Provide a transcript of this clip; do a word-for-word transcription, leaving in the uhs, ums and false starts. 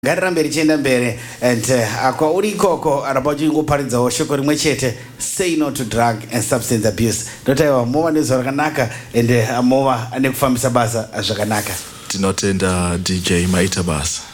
Ngarirambe richienda mbere and uh, akwa uri ikoko arapachingoparidzawo shoko rimwe chete, say no to drug and substance abuse. Notaiwa mova nezvo rakanaka and uh, mova nekufambisa basa zvakanaka. Tinotenda D J Maita basa.